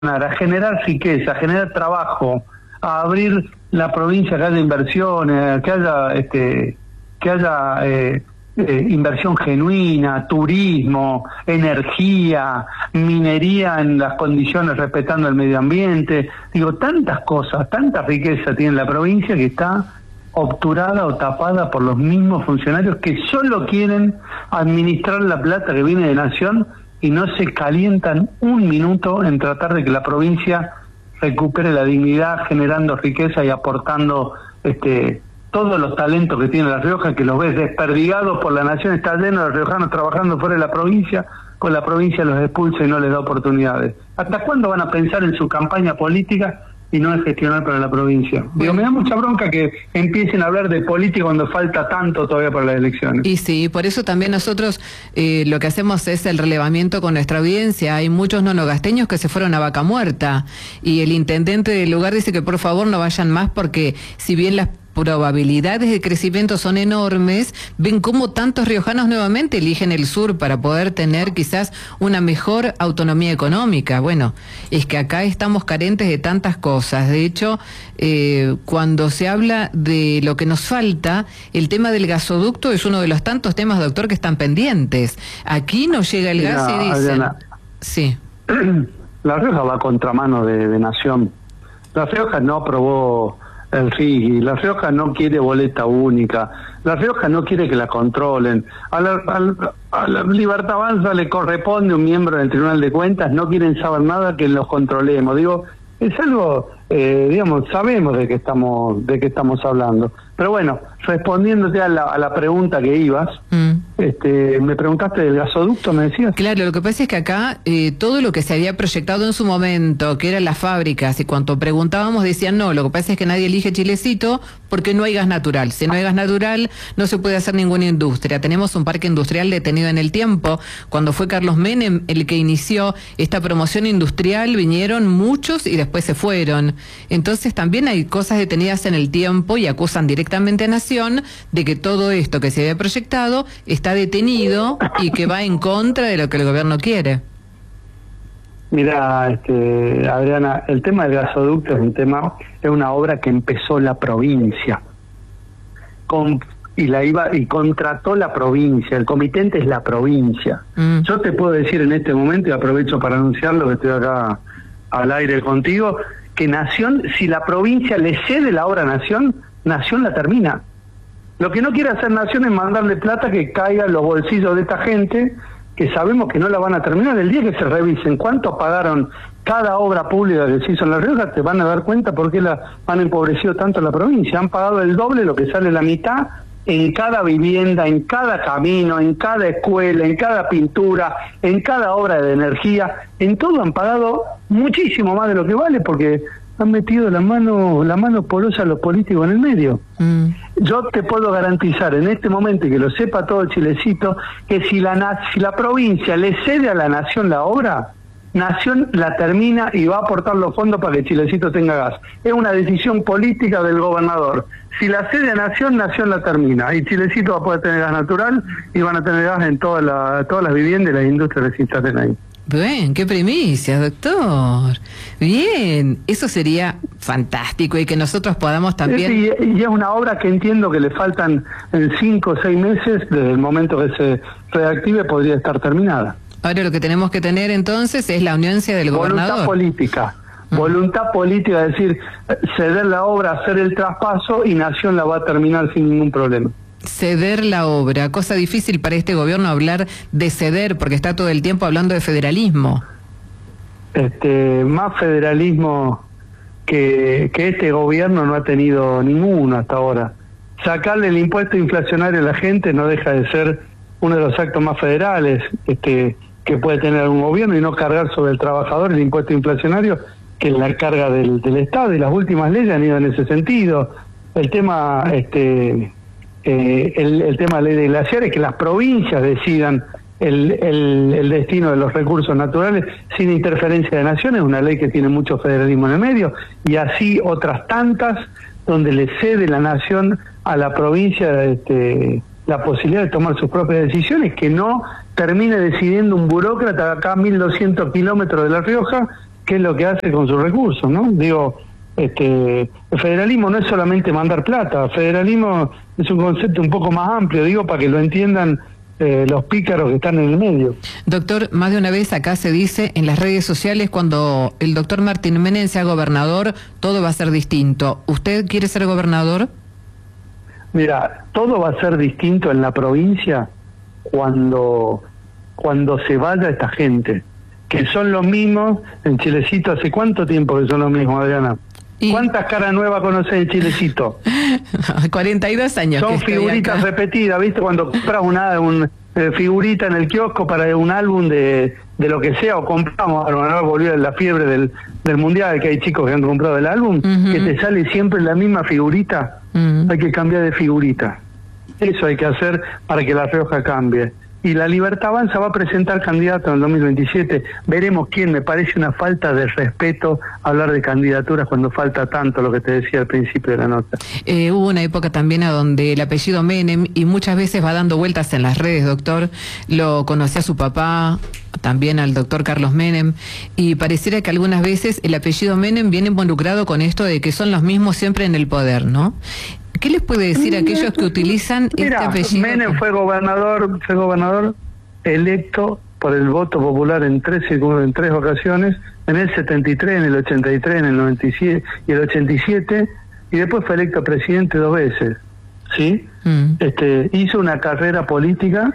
a generar riqueza, a generar trabajo, a abrir la provincia, que haya inversiones, que haya inversión genuina, turismo, energía, minería en las condiciones respetando el medio ambiente. Digo, tantas cosas, tanta riqueza tiene la provincia que está obturada o tapada por los mismos funcionarios que solo quieren administrar la plata que viene de Nación y no se calientan un minuto en tratar de que la provincia recupere la dignidad, generando riqueza y aportando todos los talentos que tiene La Rioja, que los ves desperdigados por la Nación. Está lleno de riojanos trabajando fuera de la provincia, con la provincia los expulsa y no les da oportunidades. ¿Hasta cuándo van a pensar en su campaña política y no en gestionar para la provincia? Digo, me da mucha bronca que empiecen a hablar de política cuando falta tanto todavía para las elecciones. Y sí, por eso también nosotros lo que hacemos es el relevamiento con nuestra audiencia. Hay muchos nonogasteños que se fueron a Vaca Muerta y el intendente del lugar dice que por favor no vayan más porque si bien las probabilidades de crecimiento son enormes, ven cómo tantos riojanos nuevamente eligen el sur para poder tener quizás una mejor autonomía económica. Bueno, es que acá estamos carentes de tantas cosas. De hecho, cuando se habla de lo que nos falta, el tema del gasoducto es uno de los tantos temas, doctor, que están pendientes. Aquí no llega el gas y dicen... Adriana, sí. La Rioja va a contramano de Nación. La Rioja no aprobó el RIGI, La Rioja no quiere boleta única, La Rioja no quiere que la controlen, a la Libertad Avanza le corresponde un miembro del Tribunal de Cuentas, no quieren saber nada que los controlemos. Digo, es algo, digamos, sabemos de qué estamos hablando. Pero bueno, respondiéndote a la pregunta que ibas, me preguntaste del gasoducto, ¿me decías? Claro, lo que pasa es que acá todo lo que se había proyectado en su momento, que eran las fábricas, y cuando preguntábamos decían no, lo que pasa es que nadie elige Chilecito porque no hay gas natural. Si no hay gas natural, no se puede hacer ninguna industria. Tenemos un parque industrial detenido en el tiempo. Cuando fue Carlos Menem el que inició esta promoción industrial, vinieron muchos y después se fueron. Entonces también hay cosas detenidas en el tiempo y acusan directamente a Nación de que todo esto que se había proyectado está detenido y que va en contra de lo que el gobierno quiere. Mira, Adriana, el tema del gasoducto es una obra que empezó la provincia y contrató la provincia, el comitente es la provincia. Yo te puedo decir en este momento, y aprovecho para anunciarlo que estoy acá al aire contigo, que Nación, si la provincia le cede la obra a Nación la termina. Lo que no quiere hacer Nación es mandarle plata que caiga en los bolsillos de esta gente, que sabemos que no la van a terminar. El día que se revisen cuánto pagaron cada obra pública que se hizo en La Rioja, te van a dar cuenta por qué han empobrecido tanto la provincia. Han pagado el doble lo que sale la mitad en cada vivienda, en cada camino, en cada escuela, en cada pintura, en cada obra de energía. En todo han pagado muchísimo más de lo que vale porque han metido la mano porosa a los políticos en el medio. Yo te puedo garantizar en este momento, y que lo sepa todo el Chilecito, que si la provincia le cede a la Nación la obra, Nación la termina y va a aportar los fondos para que Chilecito tenga gas. Es una decisión política del gobernador. Si la cede a Nación, Nación la termina. Y Chilecito va a poder tener gas natural y van a tener gas en todas las viviendas y las industrias que se instalen ahí. Bien, qué primicia, doctor. Bien, eso sería fantástico y que nosotros podamos también... Y es una obra que entiendo que le faltan en 5 o 6 meses, desde el momento que se reactive podría estar terminada. Ahora lo que tenemos que tener entonces es la anuencia del gobernador. Voluntad política, es decir, ceder la obra, hacer el traspaso y Nación la va a terminar sin ningún problema. Ceder la obra, cosa difícil para este gobierno hablar de ceder, porque está todo el tiempo hablando de federalismo. Más federalismo que este gobierno no ha tenido ninguno hasta ahora. Sacarle el impuesto inflacionario a la gente no deja de ser uno de los actos más federales que puede tener un gobierno, y no cargar sobre el trabajador el impuesto inflacionario, que es la carga del Estado, y las últimas leyes han ido en ese sentido. El tema el tema de la ley de glaciares, que las provincias decidan el destino de los recursos naturales sin interferencia de Nación, es una ley que tiene mucho federalismo en el medio, y así otras tantas donde le cede la Nación a la provincia la posibilidad de tomar sus propias decisiones, que no termine decidiendo un burócrata acá a 1.200 kilómetros de La Rioja, qué es lo que hace con sus recursos, ¿no? Digo, el federalismo no es solamente mandar plata, el federalismo es un concepto un poco más amplio, digo, para que lo entiendan los pícaros que están en el medio. Doctor, más de una vez acá se dice en las redes sociales, cuando el doctor Martín Menem sea gobernador, todo va a ser distinto. ¿Usted quiere ser gobernador? Mira, todo va a ser distinto en la provincia cuando se vaya esta gente, que son los mismos en Chilecito. ¿Hace cuánto tiempo que son los mismos, Adriana? ¿Cuántas caras nuevas conoces en Chilecito? 42 años. Son figuritas repetidas, ¿viste? Cuando compras una figurita en el kiosco para un álbum de lo que sea, o compramos, ahora volvió la fiebre del mundial, que hay chicos que han comprado el álbum, que te sale siempre la misma figurita. Hay que cambiar de figurita. Eso hay que hacer para que La Rioja cambie. Y la Libertad Avanza va a presentar candidato en el 2027. Veremos quién. Me parece una falta de respeto hablar de candidaturas cuando falta tanto, lo que te decía al principio de la nota. Hubo una época también a donde el apellido Menem, y muchas veces va dando vueltas en las redes, doctor, lo conocía su papá, también al doctor Carlos Menem, y pareciera que algunas veces el apellido Menem viene involucrado con esto de que son los mismos siempre en el poder, ¿no? ¿Qué les puede decir a aquellos que utilizan este apellido? Menem fue gobernador electo por el voto popular en tres ocasiones, en el 73, en el 83, en el 97 y el 87, y después fue electo presidente 2 veces, ¿sí? Hizo una carrera política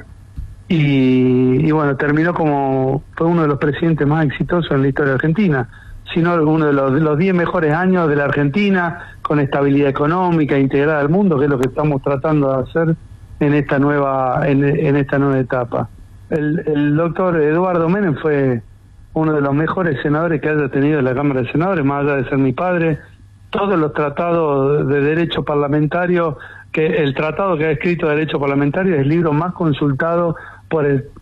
y bueno, terminó fue uno de los presidentes más exitosos en la historia de Argentina, sino uno de los 10 mejores años de la Argentina, con estabilidad económica integrada al mundo, que es lo que estamos tratando de hacer en esta nueva etapa. El doctor Eduardo Menem fue uno de los mejores senadores que haya tenido la Cámara de Senadores, más allá de ser mi padre. Todos los tratados de derecho parlamentario, el tratado que ha escrito de derecho parlamentario es el libro más consultado por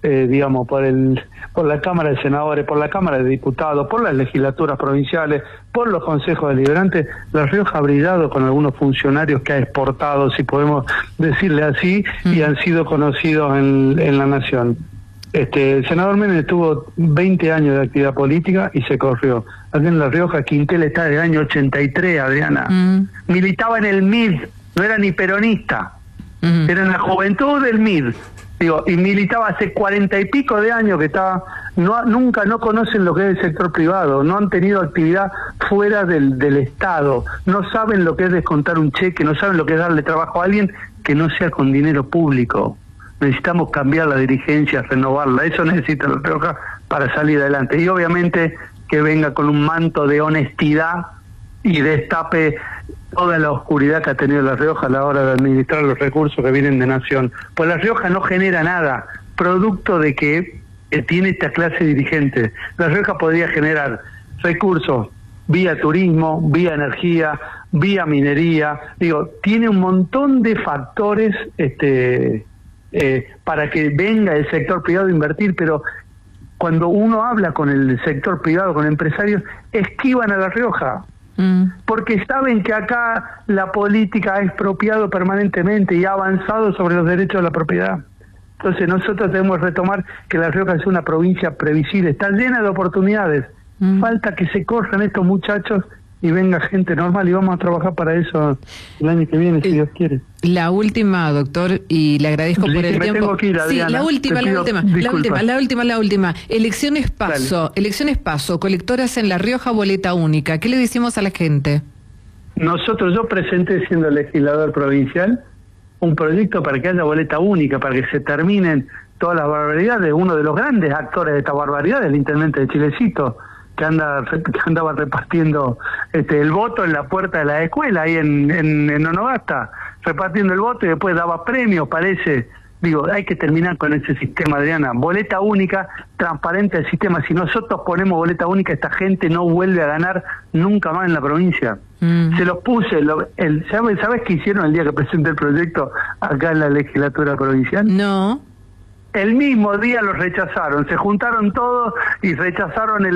la Cámara de Senadores, por la Cámara de Diputados, por las legislaturas provinciales, por los consejos deliberantes. La Rioja ha brillado con algunos funcionarios que ha exportado, si podemos decirle así, y han sido conocidos en la nación. El senador Menem estuvo 20 años de actividad política y se corrió. Aquí en La Rioja, Quintel está del año 83, Adriana. Militaba en el MID, no era ni peronista, era en la juventud del MID. Y militaba hace 40 y pico de años que nunca conocen lo que es el sector privado, no han tenido actividad fuera del Estado, no saben lo que es descontar un cheque, no saben lo que es darle trabajo a alguien que no sea con dinero público. Necesitamos cambiar la dirigencia, renovarla, eso necesita La Rioja para salir adelante. Y obviamente que venga con un manto de honestidad y destape toda la oscuridad que ha tenido La Rioja a la hora de administrar los recursos que vienen de Nación. Pues La Rioja no genera nada, producto de que tiene esta clase dirigente. La Rioja podría generar recursos vía turismo, vía energía, vía minería. Tiene un montón de factores para que venga el sector privado a invertir, pero cuando uno habla con el sector privado, con empresarios, esquivan a La Rioja. Porque saben que acá la política ha expropiado permanentemente y ha avanzado sobre los derechos de la propiedad. Entonces nosotros debemos retomar que La Rioja es una provincia previsible, está llena de oportunidades. Falta que se corran estos muchachos y venga gente normal, y vamos a trabajar para eso el año que viene, si Dios quiere. La última, doctor, y le agradezco por el tiempo. Tengo que ir, Adriana. Sí, la última. Elecciones PASO, colectoras en La Rioja, boleta única. ¿Qué le decimos a la gente? Yo presenté, siendo legislador provincial, un proyecto para que haya boleta única, para que se terminen todas las barbaridades. Uno de los grandes actores de esta barbaridad es el intendente de Chilecito, que andaba repartiendo el voto en la puerta de la escuela ahí en Onogasta, repartiendo el voto y después daba premios, parece. Hay que terminar con ese sistema, Adriana. Boleta única, transparente el sistema. Si nosotros ponemos boleta única, esta gente no vuelve a ganar nunca más en la provincia. Se los puse. ¿Sabes qué hicieron el día que presenté el proyecto acá en la legislatura provincial? No. El mismo día los rechazaron, se juntaron todos y rechazaron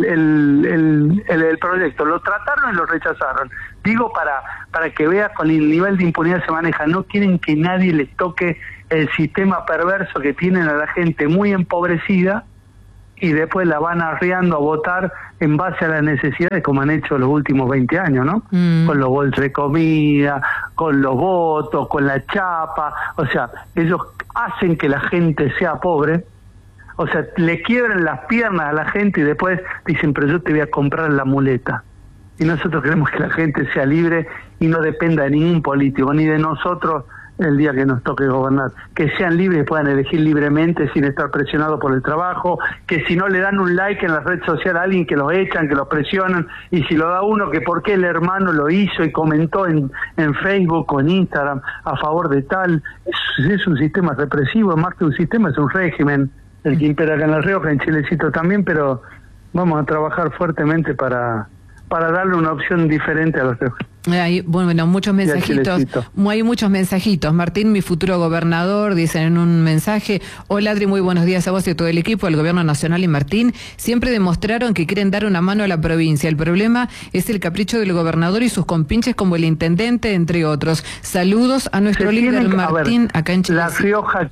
el proyecto, lo trataron y lo rechazaron. Para que veas con el nivel de impunidad se maneja, no quieren que nadie les toque el sistema perverso que tienen a la gente muy empobrecida y después la van arriando a votar en base a las necesidades, como han hecho los últimos 20 años, ¿no? Con los bolsos de comida, con los votos, con la chapa. O sea, ellos hacen que la gente sea pobre. O sea, le quiebran las piernas a la gente y después dicen, pero yo te voy a comprar la muleta. Y nosotros queremos que la gente sea libre y no dependa de ningún político, ni de nosotros el día que nos toque gobernar. Que sean libres y puedan elegir libremente sin estar presionados por el trabajo, que si no le dan un like en la red social a alguien, que los echan, que los presionan, y si lo da uno, que por qué el hermano lo hizo y comentó en Facebook o en Instagram a favor de tal. Es un sistema represivo, más que un sistema, es un régimen el que impera acá en La Rioja, en Chilecito también, pero vamos a trabajar fuertemente para darle una opción diferente a Los Riojos. Bueno, muchos mensajitos. Hay muchos mensajitos. Martín, mi futuro gobernador, dicen en un mensaje. Hola Adri, muy buenos días a vos y a todo el equipo del Gobierno Nacional y Martín. Siempre demostraron que quieren dar una mano a la provincia. El problema es el capricho del gobernador y sus compinches como el intendente, entre otros. Saludos a nuestro líder Martín, acá en Chile. La Rioja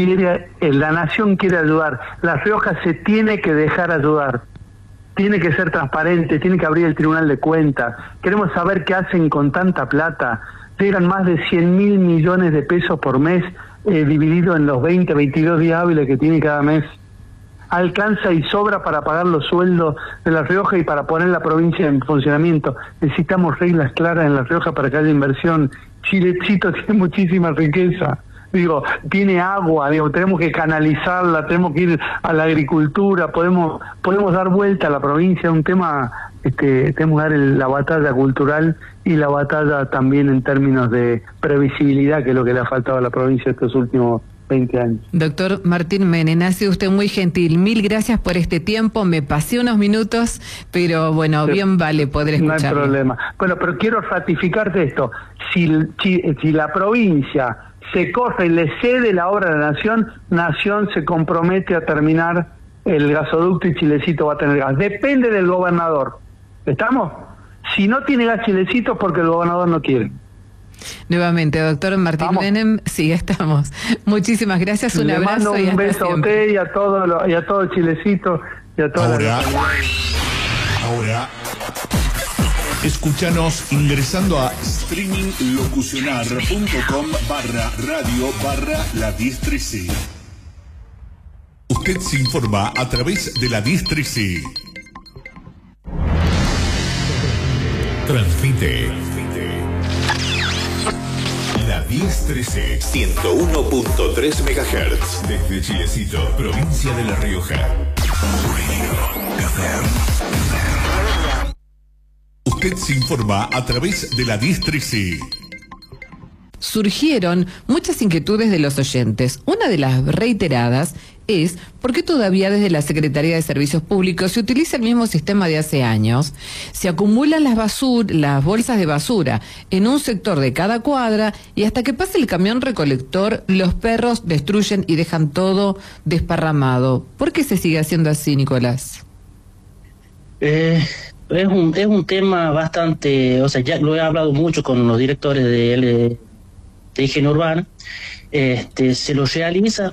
la nación quiere ayudar. La Rioja se tiene que dejar ayudar. Tiene que ser transparente, tiene que abrir el Tribunal de Cuentas. Queremos saber qué hacen con tanta plata. Llegan más de 100.000 millones de pesos por mes, dividido en los 20, 22 días hábiles que tiene cada mes. Alcanza y sobra para pagar los sueldos de La Rioja y para poner la provincia en funcionamiento. Necesitamos reglas claras en La Rioja para que haya inversión. Chilecito tiene muchísima riqueza. Tiene agua, tenemos que canalizarla, tenemos que ir a la agricultura, podemos dar vuelta a la provincia. Un tema, tenemos que dar la batalla cultural y la batalla también en términos de previsibilidad, que es lo que le ha faltado a la provincia estos últimos 20 años. Doctor Martín Menem, ha sido usted muy gentil. Mil gracias por este tiempo. Me pasé unos minutos, pero bueno, bien vale poder escucharlo. No hay problema. Bueno, pero quiero ratificarte esto. Si la provincia se coge y le cede la obra a la Nación se compromete a terminar el gasoducto y Chilecito va a tener gas. Depende del gobernador. ¿Estamos? Si no tiene gas Chilecito es porque el gobernador no quiere. Nuevamente, doctor Martín Menem, sí, estamos. Muchísimas gracias, un abrazo. Le mando un beso a usted y a todo Chilecito y a toda la Ahora, escúchanos ingresando a streaminglocucionar.com/radio/la 1013. Usted se informa a través de la 1013. Transmite la 1013, 101.3 MHz desde Chilecito, provincia de La Rioja. Usted se informa a través de la 1013. Surgieron muchas inquietudes de los oyentes. Una de las reiteradas es ¿por qué todavía desde la Secretaría de Servicios Públicos se utiliza el mismo sistema de hace años? Se acumulan las bolsas de basura en un sector de cada cuadra y hasta que pase el camión recolector, los perros destruyen y dejan todo desparramado. ¿Por qué se sigue haciendo así, Nicolás? Es un tema bastante, ya lo he hablado mucho con los directores de higiene urbana. Se lo realiza,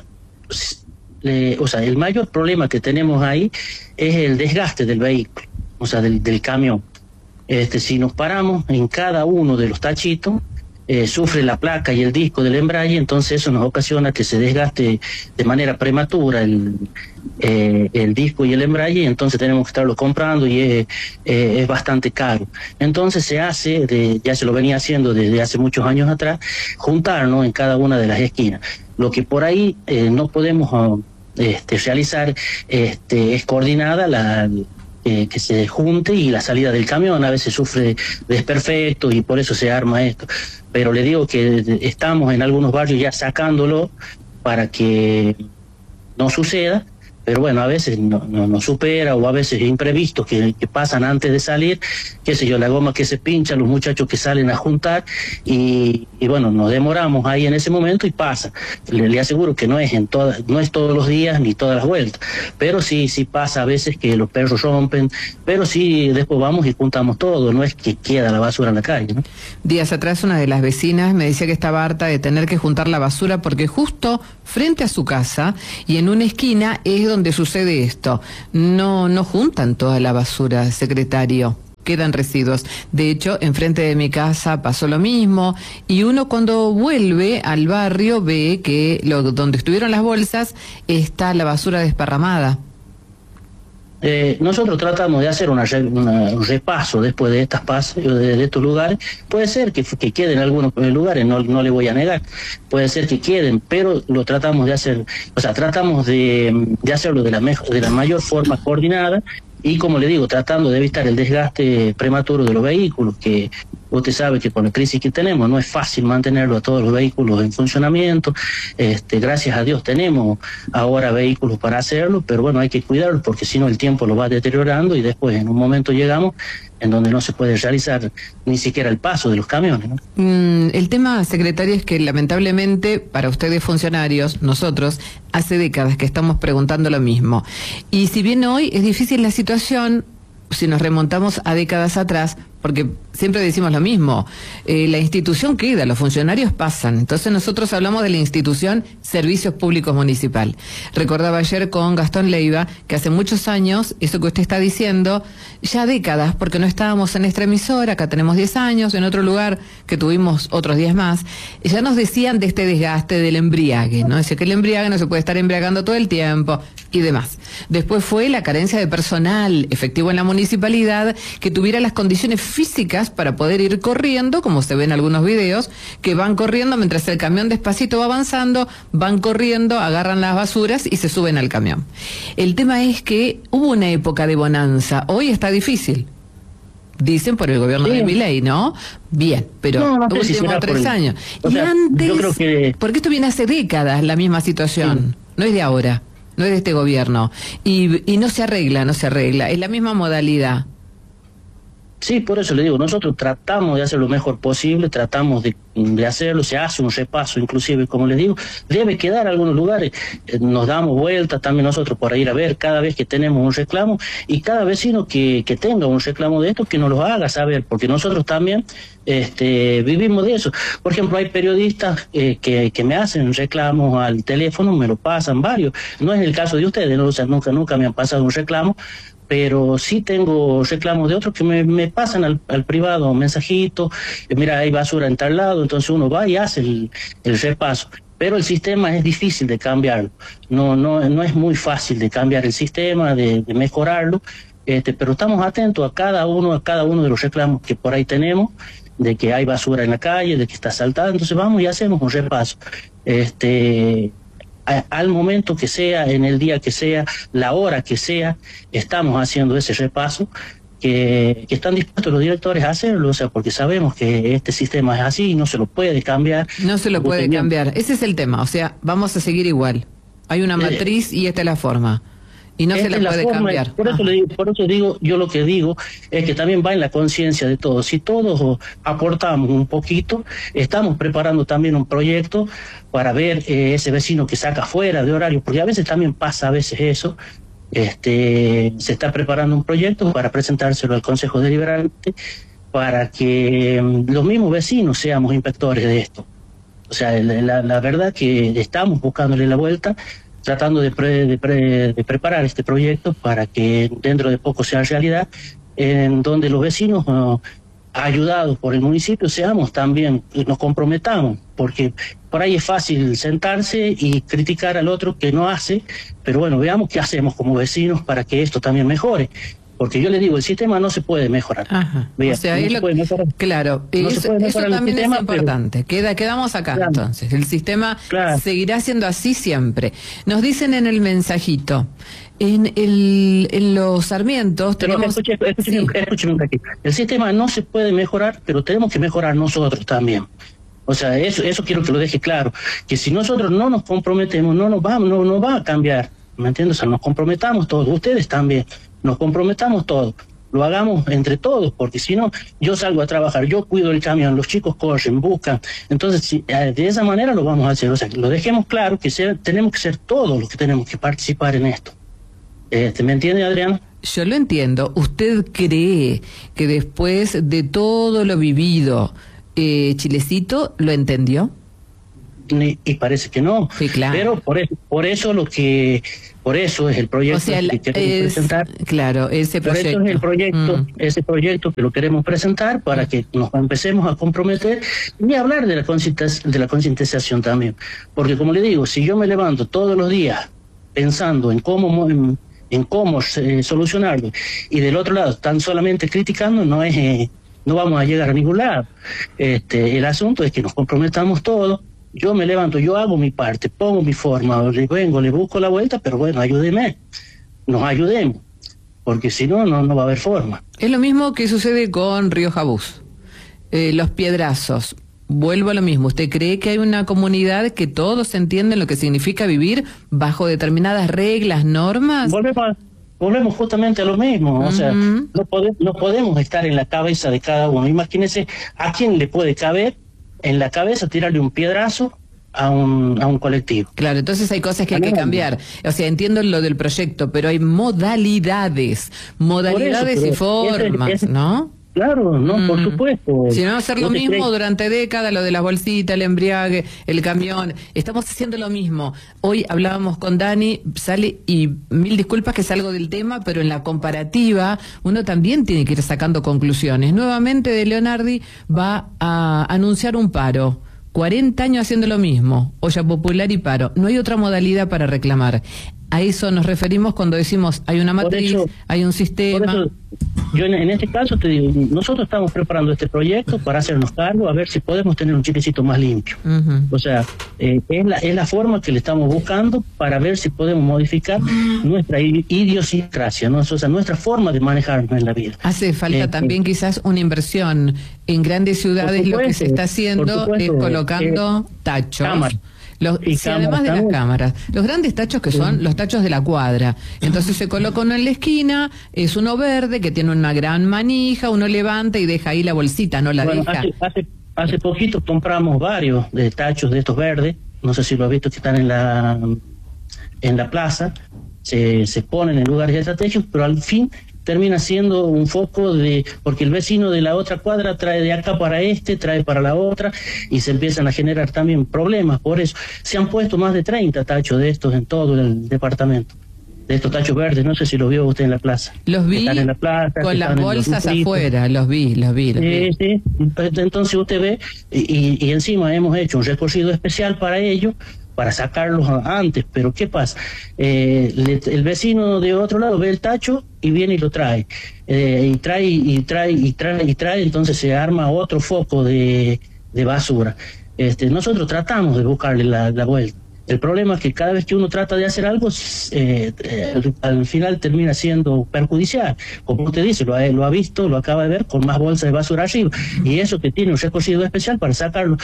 el mayor problema que tenemos ahí es el desgaste del vehículo, del camión. Si nos paramos en cada uno de los tachitos, sufre la placa y el disco del embrague, entonces eso nos ocasiona que se desgaste de manera prematura el disco y el embrague, y entonces tenemos que estarlo comprando y es bastante caro. Entonces se hace, ya se lo venía haciendo desde hace muchos años atrás, juntarnos en cada una de las esquinas. Lo que por ahí no podemos realizar es coordinada que se junte y la salida del camión a veces sufre desperfectos y por eso se arma esto. Pero le digo que estamos en algunos barrios ya sacándolo para que no suceda, pero bueno, a veces no supera, o a veces imprevistos que pasan antes de salir, qué sé yo, la goma que se pincha, los muchachos que salen a juntar y bueno, nos demoramos ahí en ese momento y pasa. Le aseguro que no es todos los días ni todas las vueltas, pero sí pasa a veces que los perros rompen, pero sí después vamos y juntamos todo, no es que queda la basura en la calle, ¿no? Días atrás una de las vecinas me decía que estaba harta de tener que juntar la basura porque justo frente a su casa y en una esquina es donde sucede esto, no juntan toda la basura, secretario. Quedan residuos. De hecho, enfrente de mi casa pasó lo mismo, y uno cuando vuelve al barrio ve que donde estuvieron las bolsas está la basura desparramada. Nosotros tratamos de hacer un repaso después de de estos lugares. Puede ser que queden algunos lugares, no le voy a negar, puede ser que queden, pero lo tratamos de hacer, o sea, tratamos de hacerlo de la mayor forma coordinada, y como le digo, tratando de evitar el desgaste prematuro de los vehículos, que usted sabe que con la crisis que tenemos no es fácil mantenerlo a todos los vehículos en funcionamiento. Gracias a Dios tenemos ahora vehículos para hacerlo, pero bueno, hay que cuidarlos porque si no el tiempo lo va deteriorando y después en un momento llegamos en donde no se puede realizar ni siquiera el paso de los camiones, ¿no? El tema, secretario, es que lamentablemente para ustedes funcionarios, nosotros, hace décadas que estamos preguntando lo mismo. Y si bien hoy es difícil la situación, si nos remontamos a décadas atrás, porque siempre decimos lo mismo, la institución queda, los funcionarios pasan. Entonces nosotros hablamos de la institución Servicios Públicos Municipal. Recordaba ayer con Gastón Leiva que hace muchos años, eso que usted está diciendo, ya décadas, porque no estábamos en esta emisora, acá tenemos 10 años, en otro lugar que tuvimos otros 10 más, ya nos decían de este desgaste del embriague, ¿no? Dice que el embriague no se puede estar embriagando todo el tiempo y demás. Después fue la carencia de personal efectivo en la municipalidad que tuviera las condiciones físicas para poder ir corriendo, como se ve en algunos videos, que van corriendo mientras el camión despacito va avanzando, van corriendo, agarran las basuras y se suben al camión. El tema es que hubo una época de bonanza, hoy está difícil. Dicen por el gobierno de Milei, ¿no? Bien, pero los últimos 3 años. O sea, antes, yo creo que... porque esto viene hace décadas, la misma situación, no es de ahora, no es de este gobierno, y no se arregla, es la misma modalidad. Sí, por eso le digo, nosotros tratamos de hacer lo mejor posible, tratamos de hacerlo, se hace un repaso, inclusive, como les digo, debe quedar algunos lugares, nos damos vueltas también nosotros por ir a ver cada vez que tenemos un reclamo, y cada vecino que tenga un reclamo de esto, que nos lo haga saber, porque nosotros también vivimos de eso. Por ejemplo, hay periodistas que me hacen reclamos al teléfono, me lo pasan varios, no es el caso de ustedes, ¿no? O sea, nunca me han pasado un reclamo, pero sí tengo reclamos de otros que me pasan al privado un mensajito, mira, hay basura en tal lado, entonces uno va y hace el repaso. Pero el sistema es difícil de cambiarlo, no es muy fácil de cambiar el sistema, de mejorarlo, pero estamos atentos a cada uno de los reclamos que por ahí tenemos, de que hay basura en la calle, de que está saltada, entonces vamos y hacemos un repaso. Al momento que sea, en el día que sea, la hora que sea, estamos haciendo ese repaso, que están dispuestos los directores a hacerlo, o sea, porque sabemos que este sistema es así y no se lo puede cambiar. No se lo puede cambiar, ese es el tema, o sea, vamos a seguir igual. Hay una matriz y esta es la forma. Y no se la puede cambiar. Por eso digo, yo lo que digo es que también va en la conciencia de todos. Si todos aportamos un poquito, estamos preparando también un proyecto para ver ese vecino que saca fuera de horario, porque a veces también pasa eso. Se está preparando un proyecto para presentárselo al Consejo Deliberante para que los mismos vecinos seamos inspectores de esto. O sea, la verdad que estamos buscándole la vuelta, tratando de preparar este proyecto para que dentro de poco sea realidad, en donde los vecinos, ayudados por el municipio, seamos también, nos comprometamos, porque por ahí es fácil sentarse y criticar al otro que no hace, pero bueno, veamos qué hacemos como vecinos para que esto también mejore. Porque yo le digo, el sistema no se puede mejorar. Ajá. Vea, o sea, no se puede mejorar. Claro, no eso también es importante. Quedamos acá, claro. Entonces, el sistema seguirá siendo así siempre. Nos dicen en el mensajito, en los Sarmientos tenemos... Escúcheme un poquito. El sistema no se puede mejorar, pero tenemos que mejorar nosotros también. O sea, eso quiero que lo deje claro, que si nosotros no nos comprometemos, no va a cambiar, ¿me entiendes? O sea, nos comprometamos todos, ustedes también, nos comprometamos todos, lo hagamos entre todos, porque si no, yo salgo a trabajar, yo cuido el camión, los chicos corren, buscan, entonces de esa manera lo vamos a hacer, o sea, lo dejemos claro que tenemos que ser todos los que tenemos que participar en esto. ¿Me entiende, Adriana? Yo lo entiendo. ¿Usted cree que después de todo lo vivido, Chilecito lo entendió? y parece que no. Sí, claro. Pero por eso es el proyecto, o sea, que queremos presentar. Claro, ese proyecto. Por eso es el proyecto, ese proyecto que lo queremos presentar para que nos empecemos a comprometer y hablar de la concientización también. Porque como le digo, si yo me levanto todos los días pensando en cómo solucionarlo y del otro lado están solamente criticando, no vamos a llegar a ningún lado. El asunto es que nos comprometamos todos. Yo me levanto, yo hago mi parte, pongo mi forma, le busco la vuelta, pero bueno, nos ayudemos, porque si no, no va a haber forma. Es lo mismo que sucede con Río Jabús, los piedrazos. Vuelvo a lo mismo, ¿usted cree que hay una comunidad que todos entienden lo que significa vivir bajo determinadas reglas, normas? Volvemos justamente a lo mismo, o sea, no podemos estar en la cabeza de cada uno. Imagínese a quién le puede caber en la cabeza tirarle un piedrazo a un colectivo. Claro, entonces hay cosas que hay que cambiar. O sea, entiendo lo del proyecto, pero hay modalidades y formas, ¿no? Claro, no, por supuesto. Si no, hacer lo mismo durante décadas, lo de las bolsitas, el embriague, el camión. Estamos haciendo lo mismo. Hoy hablábamos con Dani, sale, y mil disculpas que salgo del tema, pero en la comparativa uno también tiene que ir sacando conclusiones. Nuevamente De Leonardi va a anunciar un paro. 40 años haciendo lo mismo, olla popular y paro. No hay otra modalidad para reclamar. A eso nos referimos cuando decimos hay una matriz, hay un sistema. Por eso, yo en este caso te digo, nosotros estamos preparando este proyecto para hacernos cargo, a ver si podemos tener un Chilecito más limpio. O sea, es la forma que le estamos buscando para ver si podemos modificar nuestra idiosincrasia, ¿no? O sea, nuestra forma de manejarnos en la vida. Hace falta también quizás una inversión. En grandes ciudades lo que se está haciendo es colocando tachos. Cámaras. Además de las cámaras, los grandes tachos que son los tachos de la cuadra. Entonces se coloca uno en la esquina, es uno verde que tiene una gran manija, uno levanta y deja ahí la bolsita, no la deja. Hace poquito compramos varios de tachos de estos verdes, no sé si lo has visto, que están en la plaza, se ponen en lugares estratégicos, pero al fin termina siendo un foco porque el vecino de la otra cuadra trae de acá para trae para la otra, y se empiezan a generar también problemas. Por eso se han puesto más de 30 tachos de estos en todo el departamento, de estos tachos verdes. No sé si los vio usted en la plaza. Los vi en la plaza, con las bolsas afuera, los vi. Sí. Entonces usted ve, y encima hemos hecho un recorrido especial para ello, para sacarlos antes. Pero ¿qué pasa? El vecino de otro lado ve el tacho y viene y lo trae. Y trae, entonces se arma otro foco de basura. Nosotros tratamos de buscarle la vuelta. El problema es que cada vez que uno trata de hacer algo, al final termina siendo perjudicial. Como usted dice, lo ha visto, lo acaba de ver, con más bolsas de basura arriba. Y eso que tiene un recorrido especial para sacarlo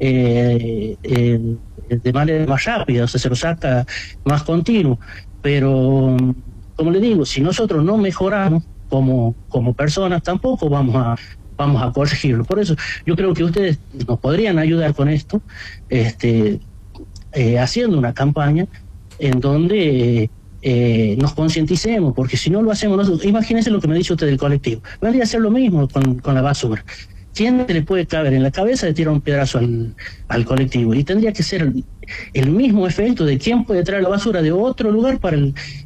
de manera más rápida, o sea, se lo saca más continuo. Pero, como le digo, si nosotros no mejoramos como personas, tampoco vamos a corregirlo. Por eso yo creo que ustedes nos podrían ayudar con esto, haciendo una campaña en donde nos concienticemos, porque si no lo hacemos nosotros, imagínense lo que me dice usted del colectivo, vendría a ser lo mismo con la basura. ¿Quién le puede caber en la cabeza de tirar un pedazo al colectivo? Y tendría que ser el mismo efecto de quién puede traer la basura de otro lugar para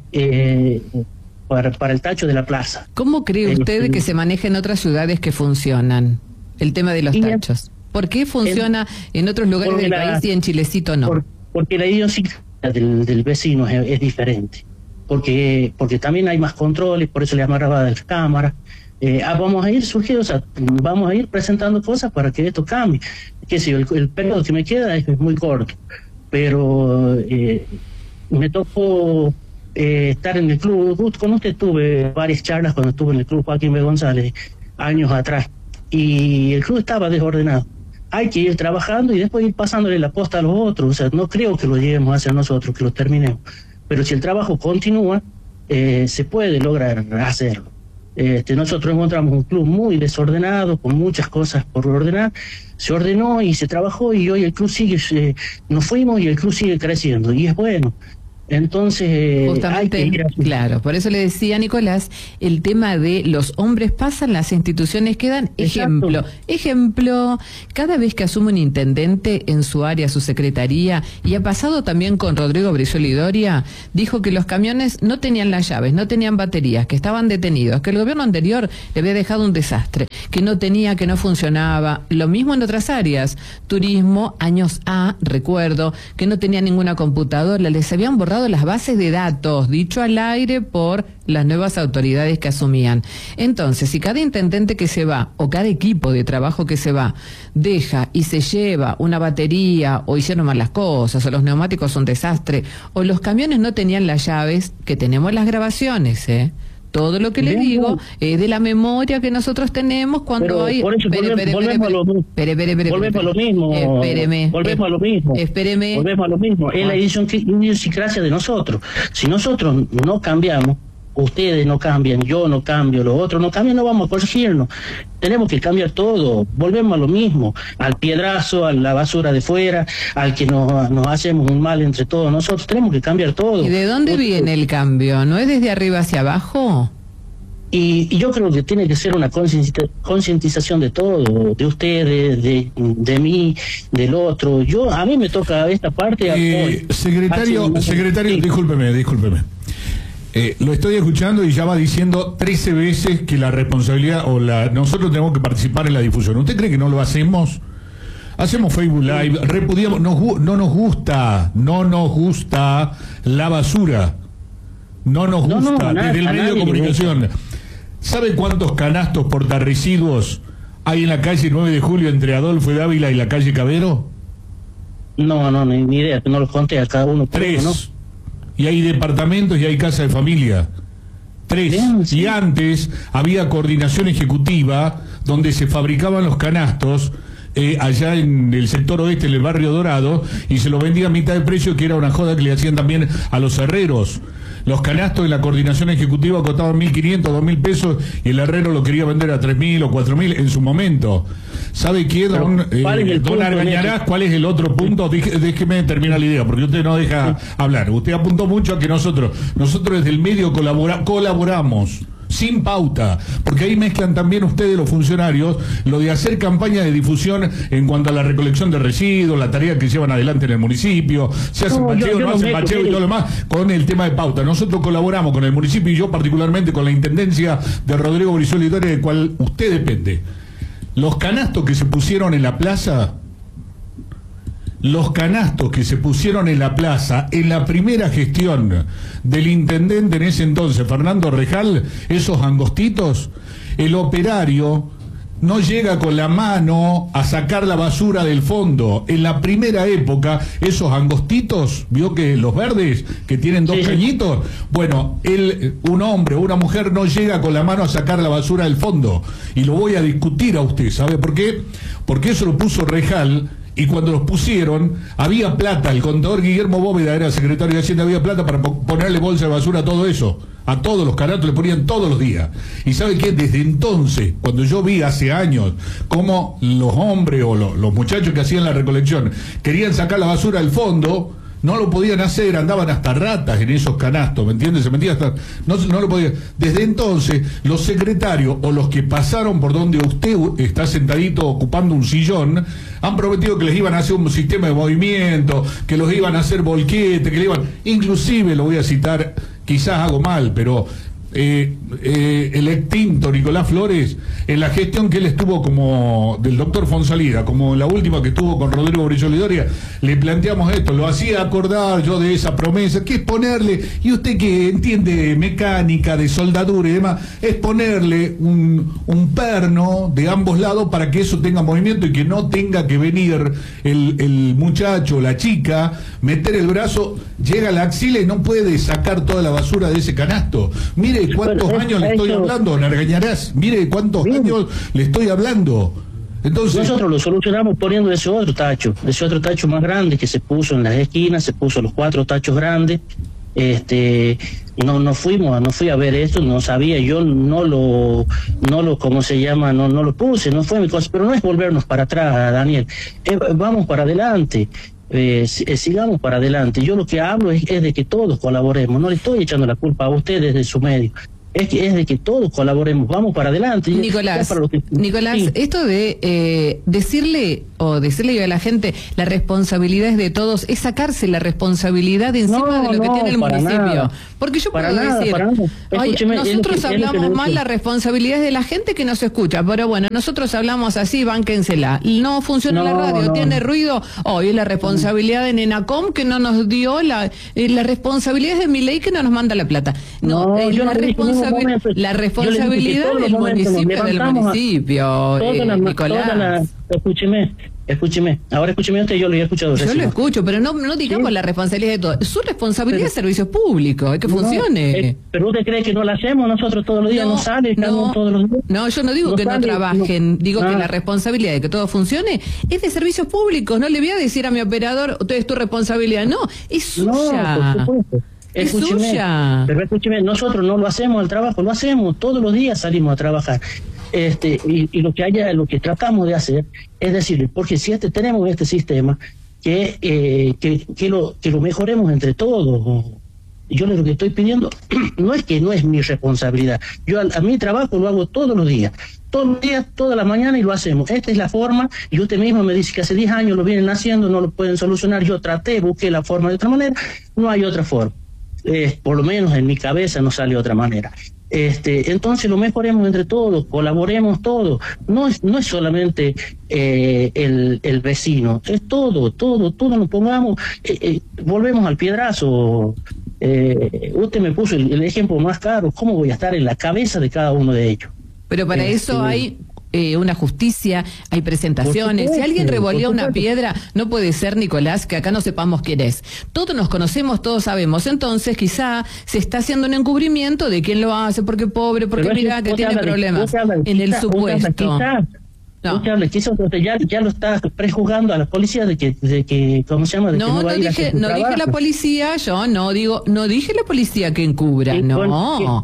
el tacho de la plaza. ¿Cómo cree usted que se maneja en otras ciudades que funcionan el tema de los tachos? ¿Por qué funciona en otros lugares del país y en Chilecito no? Porque la idiosincrasia del vecino es diferente. Porque también hay más controles, por eso le amarraba las cámaras. Vamos a ir surgiendo, o sea, vamos a ir presentando cosas para que esto cambie. Que si el periodo que me queda es muy corto, pero me tocó estar en el club. Con usted tuve varias charlas cuando estuve en el club Joaquín B. González años atrás, y el club estaba desordenado. Hay que ir trabajando y después ir pasándole la posta a los otros. O sea, no creo que lo lleguemos a hacer nosotros, que lo terminemos, pero si el trabajo continúa, se puede lograr hacerlo. Nosotros encontramos un club muy desordenado, con muchas cosas por ordenar. Se ordenó y se trabajó, y hoy el club sigue, nos fuimos y el club sigue creciendo, y es bueno. Entonces, justamente, claro, por eso le decía a Nicolás, el tema de los hombres pasan, las instituciones quedan. Ejemplo, cada vez que asume un intendente en su área, su secretaría, y ha pasado también con Rodrigo Brizuela y Doria, dijo que los camiones no tenían las llaves, no tenían baterías, que estaban detenidos, que el gobierno anterior le había dejado un desastre, que no tenía, que no funcionaba. Lo mismo en otras áreas, turismo, años A, recuerdo, que no tenía ninguna computadora, les habían borrado las bases de datos, dicho al aire por las nuevas autoridades que asumían. Entonces, si cada intendente que se va, o cada equipo de trabajo que se va, deja y se lleva una batería, o hicieron mal las cosas, o los neumáticos son un desastre, o los camiones no tenían las llaves, que tenemos las grabaciones, todo lo que le digo es de la memoria que nosotros tenemos cuando hay... Volvemos a lo mismo. Es la idiosincrasia de nosotros. Si nosotros no cambiamos, ustedes no cambian, yo no cambio, los otros no cambian, no vamos a corregirnos. Tenemos que cambiar todo, volvemos a lo mismo, al piedrazo, a la basura de fuera, al que nos hacemos un mal entre todos nosotros, tenemos que cambiar todo. ¿Y de dónde viene el cambio? ¿No es desde arriba hacia abajo? Y yo creo que tiene que ser una concientización de todo, de ustedes, de mí, del otro. A mí me toca esta parte. Secretario, discúlpeme. Lo estoy escuchando y ya va diciendo 13 veces que la responsabilidad nosotros tenemos que participar en la difusión. ¿Usted cree que no lo hacemos? Hacemos Facebook Live, repudiamos, no nos gusta la basura. No nos gusta, desde el medio de comunicación. ¿Sabe cuántos canastos portarresiduos hay en la calle 9 de Julio entre Adolfo de Ávila y la calle Cabero? No, ni idea, no los conté a cada uno. 3. ¿No? Y hay departamentos y hay casa de familia. 3. Bien, sí. Y antes había coordinación ejecutiva donde se fabricaban los canastos allá en el sector oeste, en el barrio Dorado, y se lo vendía a mitad de precio, que era una joda que le hacían también a los herreros. Los canastos de la coordinación ejecutiva costaban 1.500, 2.000 pesos y el herrero lo quería vender a 3.000 o 4.000 en su momento. ¿Sabe qué, don Argañarás? ¿Cuál es el otro punto? Déjeme terminar la idea, porque usted no deja hablar. Usted apuntó mucho a que nosotros desde el medio colaboramos. Sin pauta, porque ahí mezclan también ustedes, los funcionarios, lo de hacer campañas de difusión en cuanto a la recolección de residuos, la tarea que llevan adelante en el municipio, se hacen bacheo, no hacen bacheo y todo lo demás, con el tema de pauta. Nosotros colaboramos con el municipio y yo particularmente con la intendencia de Rodrigo Brizuela y Doria, de cual usted depende. Los canastos que se pusieron en la plaza, en la primera gestión del intendente en ese entonces, Fernando Rejal, esos angostitos, el operario no llega con la mano a sacar la basura del fondo. En la primera época, esos angostitos, vio que los verdes, que tienen 2 cañitos, bueno, un hombre o una mujer no llega con la mano a sacar la basura del fondo. Y lo voy a discutir a usted, ¿sabe por qué? Porque eso lo puso Rejal. Y cuando los pusieron, había plata. El contador Guillermo Bóveda era secretario de Hacienda, había plata para ponerle bolsa de basura a todo eso. A todos los canastos le ponían todos los días. Y ¿sabe qué? Desde entonces, cuando yo vi hace años cómo los hombres o los muchachos que hacían la recolección querían sacar la basura del fondo, no lo podían hacer, andaban hasta ratas en esos canastos, ¿me entiendes? Se metían hasta... No lo podían. Desde entonces, los secretarios o los que pasaron por donde usted está sentadito ocupando un sillón, han prometido que les iban a hacer un sistema de movimiento, que los iban a hacer volquete, que le iban... Inclusive, lo voy a citar, quizás hago mal, pero... el extinto Nicolás Flores, en la gestión que él estuvo como del doctor Fonsalida, como la última que estuvo con Rodrigo Brizuela y Doria, le planteamos esto, lo hacía acordar yo de esa promesa, que es ponerle, y usted que entiende mecánica, de soldadura y demás, es ponerle un perno de ambos lados para que eso tenga movimiento y que no tenga que venir el muchacho, la chica, meter el brazo, llega a la axila y no puede sacar toda la basura de ese canasto. Mire cuántos años le estoy hablando, don Argañarás, mire cuántos años le estoy hablando. Entonces, nosotros lo solucionamos poniendo ese otro tacho más grande que se puso en las esquinas, se puso los 4 tachos grandes. No fui a ver esto, no sabía, yo no lo ¿cómo se llama? No lo puse, no fue mi cosa, pero no es volvernos para atrás, Daniel, vamos para adelante. sigamos para adelante. Yo lo que hablo es de que todos colaboremos, no le estoy echando la culpa a ustedes de su medio. Es de que todos colaboremos, vamos para adelante. Nicolás, Sí. Esto de decirle a la gente la responsabilidad es de todos, es sacarse la responsabilidad de encima de lo que tiene el municipio. Nada. Porque yo puedo decir, nosotros hablamos mal, la responsabilidad es de la gente que nos escucha, pero bueno, nosotros hablamos así, bánquensela. No funciona la radio, tiene ruido, hoy es la responsabilidad de Nenacom que no nos dio la responsabilidad es de Milei que no nos manda la plata. La responsabilidad del municipio, Nicolás. Escúcheme, ahora escúcheme usted, yo lo he escuchado. Yo lo escucho, pero no digamos la responsabilidad de todo. Su responsabilidad es servicios públicos, es que funcione. Pero usted cree que no lo hacemos nosotros todos los días, no sale, todos los días. No, yo no digo que no trabajen, digo que la responsabilidad de que todo funcione es de servicios públicos. No le voy a decir a mi operador, es tu responsabilidad, no, es suya. No, por supuesto. Pero escúcheme, nosotros no lo hacemos el trabajo, lo hacemos, todos los días salimos a trabajar. Y lo que tratamos de hacer es decir, porque si tenemos este sistema, que lo mejoremos entre todos. Yo lo que estoy pidiendo no es mi responsabilidad. Yo a mi trabajo lo hago todos los días, toda la mañana, y lo hacemos. Esta es la forma, y usted mismo me dice que hace 10 años lo vienen haciendo, no lo pueden solucionar. Yo busqué la forma de otra manera, no hay otra forma. Por lo menos en mi cabeza no sale otra manera. Entonces lo mejoremos entre todos, colaboremos todos. No es solamente el vecino, es todo nos pongamos, volvemos al piedrazo. Usted me puso el ejemplo más claro. ¿Cómo voy a estar en la cabeza de cada uno de ellos? Pero para eso hay una justicia, hay presentaciones. Si alguien revolea una piedra, no puede ser, Nicolás, que acá no sepamos quién es. Todos nos conocemos, todos sabemos. Entonces quizá se está haciendo un encubrimiento de quién lo hace, porque pobre, porque mira que tiene problemas en el supuesto. No. Quizás ya lo está prejuzgando a la policía de que ¿cómo se llama? No dije la policía, yo no dije la policía que encubra, no,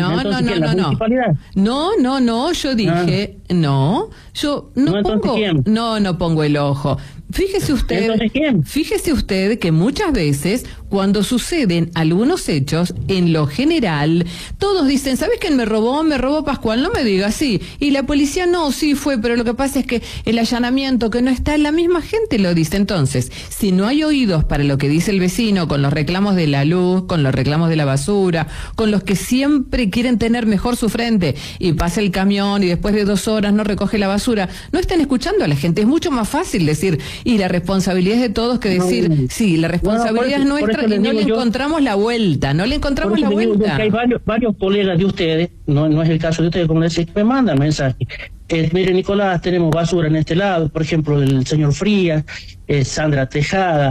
yo dije, yo no pongo el ojo. Fíjese usted que muchas veces cuando suceden algunos hechos, en lo general, todos dicen, ¿sabes quién me robó? Me robó Pascual, no me digas sí. Y la policía no, sí fue, pero lo que pasa es que el allanamiento que no está, la misma gente lo dice. Entonces, si no hay oídos para lo que dice el vecino, con los reclamos de la luz, con los reclamos de la basura, con los que siempre quieren tener mejor su frente, y pasa el camión y después de 2 horas no recoge la basura, no están escuchando a la gente. Es mucho más fácil decir, y la responsabilidad es de todos, que decir, sí, la responsabilidad es nuestra y no le encontramos la vuelta, Hay varios colegas de ustedes, no es el caso de ustedes, como decís, me mandan mensajes. Mire, Nicolás, tenemos basura en este lado, por ejemplo, el señor Frías, Sandra Tejada,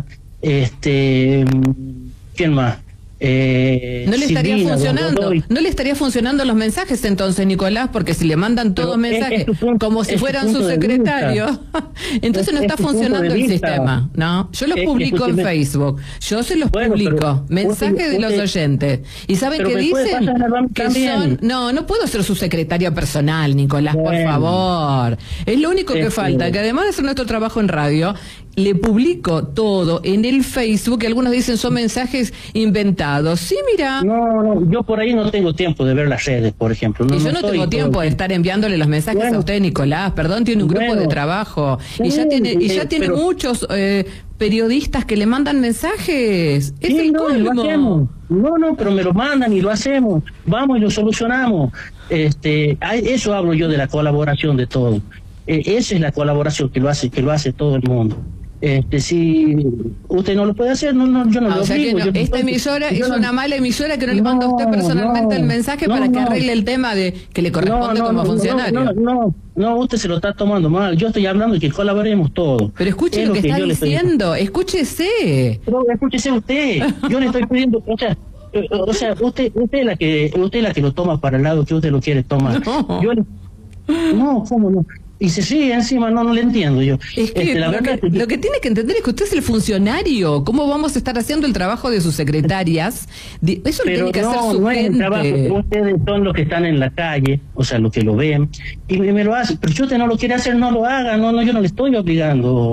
¿quién más? No le estaría funcionando los mensajes entonces, Nicolás, porque si le mandan todos mensajes como si fueran su secretario, entonces no está funcionando el sistema. No, yo los publico en Facebook, yo se los publico, mensajes de los oyentes, y saben que dicen que son, no puedo ser su secretaria personal, Nicolás, por favor, es lo único que falta, que además de hacer nuestro trabajo en radio, le publico todo en el Facebook, que algunos dicen son mensajes inventados. Sí, mira. No, yo por ahí no tengo tiempo de ver las redes, por ejemplo. Y yo no tengo tiempo de estar enviándole los mensajes a usted, Nicolás. Perdón, tiene un grupo de trabajo. Y ya tiene muchos periodistas que le mandan mensajes. Es el colmo. Pero me lo mandan y lo hacemos. Vamos y lo solucionamos. Eso hablo yo de la colaboración de todos. Esa es la colaboración que lo hace todo el mundo. Si usted no lo puede hacer, yo no lo obligo. Esta emisora es una mala emisora que no le manda a usted personalmente el mensaje para que arregle el tema de que le corresponde como funcionario. No, usted se lo está tomando mal. Yo estoy hablando de que colaboremos todos. Pero escuche lo que está diciendo, escúchese. Pero escúchese usted. Yo le estoy pidiendo, o sea, usted es la que lo toma para el lado que usted lo quiere tomar. No, ¿cómo no? Y se sigue encima, no le entiendo yo. Es que lo que tiene que entender es que usted es el funcionario. ¿Cómo vamos a estar haciendo el trabajo de sus secretarias? Eso lo tiene que hacer su no gente. Es el trabajo. Ustedes son los que están en la calle, o sea, los que lo ven, y me lo hacen. Pero si usted no lo quiere hacer, no lo haga. No, yo no le estoy obligando.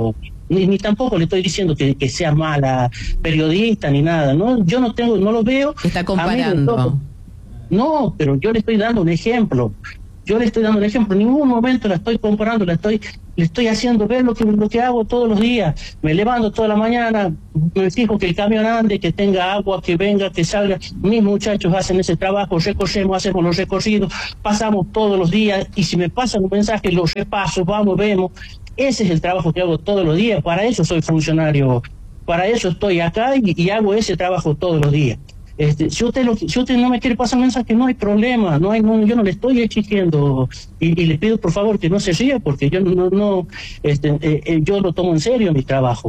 ni tampoco le estoy diciendo que sea mala periodista ni nada, ¿no? Yo no lo veo. Está comparando. No, pero yo le estoy dando un ejemplo. En ningún momento la estoy comparando, le estoy haciendo ver lo que hago todos los días. Me levanto toda la mañana, me fijo que el camión ande, que tenga agua, que venga, que salga. Mis muchachos hacen ese trabajo, recorremos, hacemos los recorridos, pasamos todos los días, y si me pasan un mensaje, los repaso, vamos, vemos. Ese es el trabajo que hago todos los días. Para eso soy funcionario, para eso estoy acá y hago ese trabajo todos los días. Si usted no me quiere pasar mensaje, no hay problema, yo no le estoy exigiendo, y le pido por favor que no se ría, porque yo yo lo tomo en serio mi trabajo.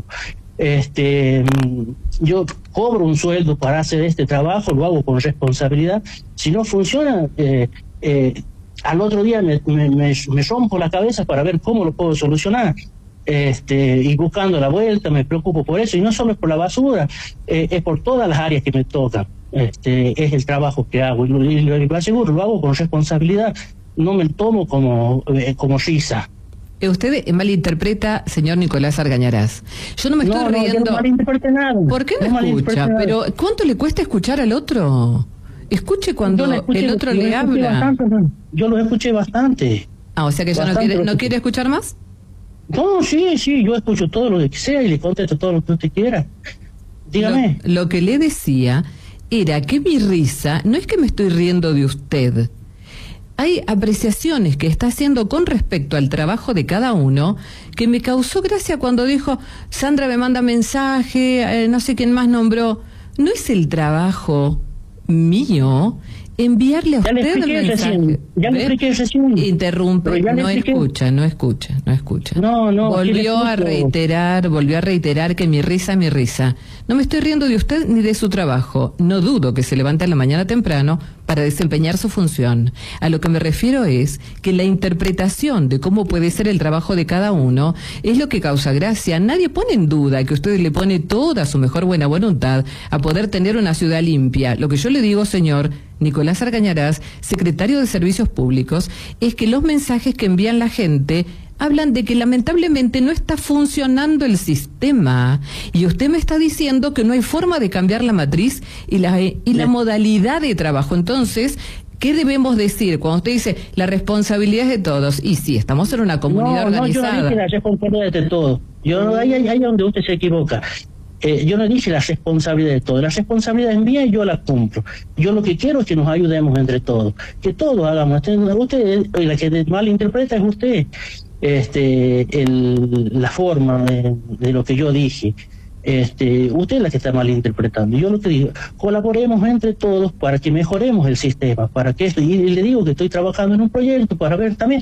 Yo cobro un sueldo para hacer este trabajo, lo hago con responsabilidad. Si no funciona, al otro día me rompo la cabeza para ver cómo lo puedo solucionar. Y buscando la vuelta, me preocupo por eso, y no solo es por la basura, es por todas las áreas que me tocan. Es el trabajo que hago, y lo aseguro, lo hago con responsabilidad, no me tomo como risa. Usted malinterpreta, señor Nicolás Argañarás. Yo no me estoy riendo. Yo no malinterprete nada. ¿Por qué no escucha? Pero ¿cuánto le cuesta escuchar al otro? Escuche cuando el otro le habla. Yo lo escuché bastante. O sea que ya no quiere escuchar más. No, sí, yo escucho todo lo que sea y le contesto todo lo que usted quiera. Dígame. Lo que le decía era que mi risa no es que me estoy riendo de usted. Hay apreciaciones que está haciendo con respecto al trabajo de cada uno que me causó gracia cuando dijo, Sandra me manda mensaje, no sé quién más nombró. No es el trabajo mío enviarle a usted el mensaje. Ya le expliqué recién. Interrumpe, no escucha. No. Volvió a reiterar que mi risa. No me estoy riendo de usted ni de su trabajo. No dudo que se levante en la mañana temprano para desempeñar su función. A lo que me refiero es que la interpretación de cómo puede ser el trabajo de cada uno es lo que causa gracia. Nadie pone en duda que usted le pone toda su mejor buena voluntad a poder tener una ciudad limpia. Lo que yo le digo, señor Nicolás Argañarás, secretario de Servicios Públicos, es que los mensajes que envían la gente hablan de que lamentablemente no está funcionando el sistema, y usted me está diciendo que no hay forma de cambiar la matriz y la modalidad de trabajo. Entonces, ¿qué debemos decir cuando usted dice la responsabilidad es de todos? Y sí, estamos en una comunidad organizada. Yo no dije la responsabilidad de todos. Ahí donde usted se equivoca. Yo no dije la responsabilidad de todo. La responsabilidad es mía y yo la cumplo. Yo lo que quiero es que nos ayudemos entre todos, que todos hagamos. Usted, la que malinterpreta es usted. La forma de lo que yo dije. Usted es la que está malinterpretando. Yo lo que digo, colaboremos entre todos para que mejoremos el sistema, para que esto, y le digo que estoy trabajando en un proyecto para ver también,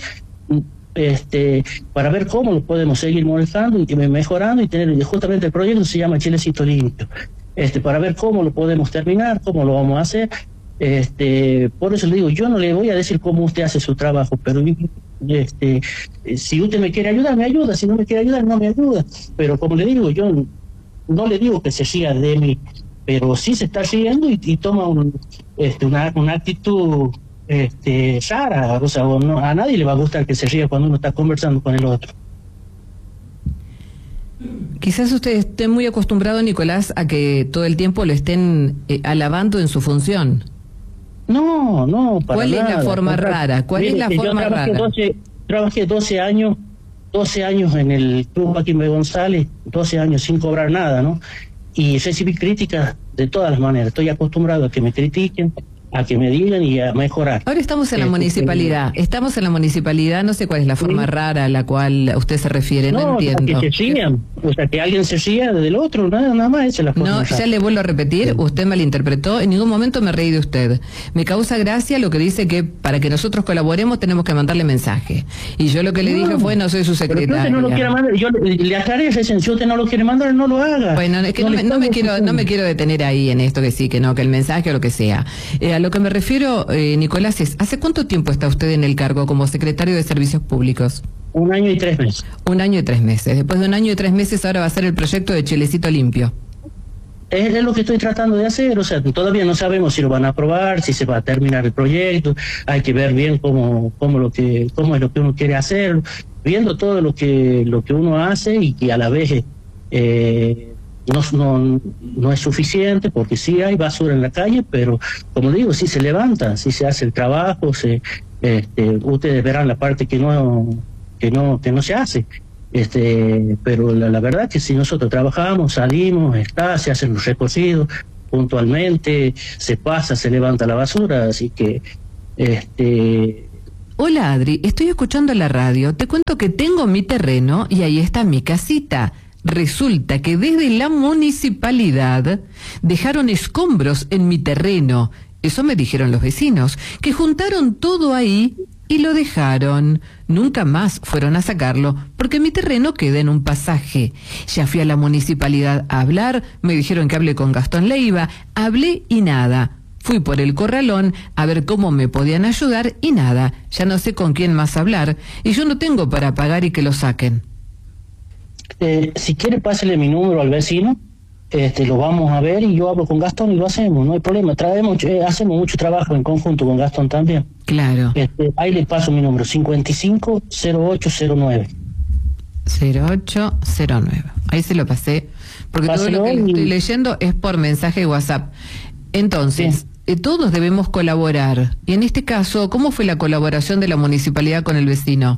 para ver cómo lo podemos seguir molestando y mejorando, y tener, justamente el proyecto se llama Chilecito Limpio, para ver cómo lo podemos terminar, cómo lo vamos a hacer. Por eso le digo, yo no le voy a decir cómo usted hace su trabajo, pero si usted me quiere ayudar, me ayuda; si no me quiere ayudar, no me ayuda. Pero como le digo, yo no le digo que se ría de mí, pero sí se está riendo y toma una actitud rara. O sea, a nadie le va a gustar que se ría cuando uno está conversando con el otro. Quizás usted esté muy acostumbrado, Nicolás, a que todo el tiempo lo estén alabando en su función. No, para ¿Cuál nada. Es la forma rara? ¿Cuál es la forma rara? Trabajé 12 años en el Club Joaquín B. González, 12 años sin cobrar nada, ¿no? Y recibí críticas de todas las maneras. Estoy acostumbrado a que me critiquen, a que me digan y a mejorar. Ahora estamos en la municipalidad. Estamos en la municipalidad, no sé cuál es la forma rara a la cual usted se refiere, no entiendo. Que se rían, o sea, que alguien se ría del otro, nada más, esa es la forma rara. Ya le vuelvo a repetir, usted malinterpretó, en ningún momento me reí de usted. Me causa gracia lo que dice que para que nosotros colaboremos tenemos que mandarle mensaje. Y yo lo que le dije fue, no soy su secretaria. Pero no lo quiera mandar, yo le aclaré, si usted no lo quiere mandar, no lo haga. Bueno, es que no me quiero detener ahí en esto, que sí, que no, que el mensaje o lo que sea. A lo que me refiero, Nicolás, es, ¿hace cuánto tiempo está usted en el cargo como secretario de Servicios Públicos? 1 año y 3 meses. 1 año y 3 meses. Después de 1 año y 3 meses ahora va a ser el proyecto de Chilecito Limpio. Es lo que estoy tratando de hacer, o sea, todavía no sabemos si lo van a aprobar, si se va a terminar el proyecto, hay que ver bien cómo es lo que uno quiere hacer, viendo todo lo que uno hace y que a la vez no es suficiente, porque sí hay basura en la calle, pero como digo, sí se levanta, sí se hace el trabajo, ustedes verán la parte que no se hace. Pero la verdad que si nosotros trabajamos, salimos, se hacen los recorridos puntualmente, se pasa, se levanta la basura, así que Hola Adri, estoy escuchando la radio, te cuento que tengo mi terreno y ahí está mi casita. Resulta que desde la municipalidad dejaron escombros en mi terreno, eso me dijeron los vecinos, que juntaron todo ahí y lo dejaron. Nunca más fueron a sacarlo, porque mi terreno queda en un pasaje. Ya fui a la municipalidad a hablar, me dijeron que hable con Gastón Leiva, hablé y nada. Fui por el corralón a ver cómo me podían ayudar y nada, ya no sé con quién más hablar, y yo no tengo para pagar y que lo saquen. Si quiere, pásele mi número al vecino, lo vamos a ver y yo hablo con Gastón y lo hacemos, no hay problema. Hacemos mucho trabajo en conjunto con Gastón también. Claro. Ahí le paso mi número, 550809. 0809. Ahí se lo pasé, porque páselo, todo lo que le estoy leyendo es por mensaje de WhatsApp. Entonces, todos debemos colaborar. Y en este caso, ¿cómo fue la colaboración de la municipalidad con el vecino?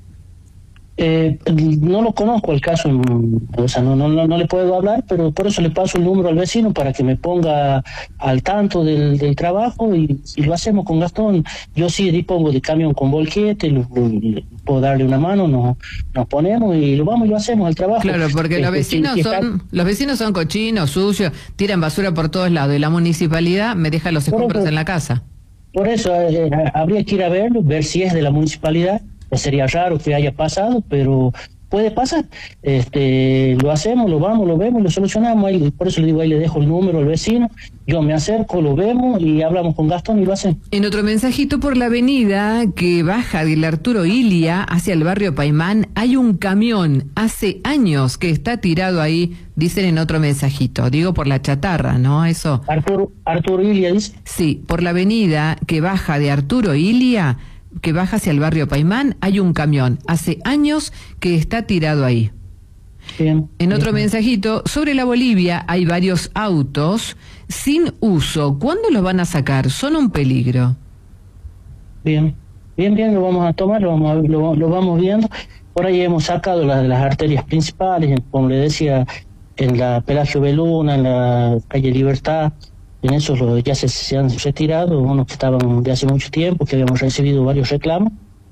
No lo conozco el caso, o sea, no le puedo hablar, pero por eso le paso el número al vecino para que me ponga al tanto del trabajo y lo hacemos con Gastón. Yo sí dispongo de camión con volquete, puedo darle una mano, nos ponemos y lo hacemos el trabajo. Claro, porque los vecinos son cochinos, sucios, tiran basura por todos lados y la municipalidad me deja los escombros en la casa. Por eso habría que ir a verlo, ver si es de la municipalidad. Sería raro que haya pasado, pero puede pasar. Lo hacemos, lo vemos, lo solucionamos. Ahí, por eso le digo, ahí le dejo el número al vecino, yo me acerco, lo vemos y hablamos con Gastón y lo hacemos. En otro mensajito, por la avenida que baja del Arturo Ilia hacia el barrio Paimán, hay un camión, hace años que está tirado ahí, dicen en otro mensajito. Digo por la chatarra, ¿no? Eso. Arturo Ilia dice. Sí, por la avenida que baja de Arturo Ilia, que baja hacia el barrio Paimán, hay un camión, hace años que está tirado ahí. Bien, en otro mensajito, sobre la Bolivia hay varios autos sin uso. ¿Cuándo los van a sacar? Son un peligro. Bien, lo vamos a tomar, lo vamos viendo. Por ahí hemos sacado las arterias principales, como le decía, en la Pelagio Beluna, en la calle Libertad. En eso ya se han retirado, unos que estaban de hace mucho tiempo, que habíamos recibido varios reclamos.